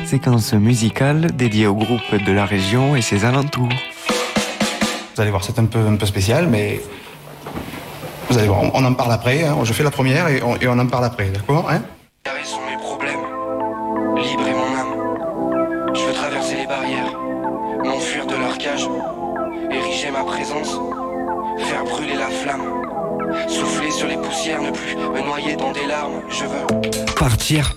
séquence musicale dédiée au groupe de la région et ses alentours. Vous allez voir, c'est un peu spécial, mais vous allez voir, on en parle après. Hein. Je fais la première et on en parle après, d'accord hein. Carrés sont mes problèmes, libre est mon âme. Je veux traverser les barrières, m'enfuir de leur cage, ériger ma présence, faire brûler la flamme, souffler sur les poussières, ne plus me noyer dans des larmes. Je veux Partir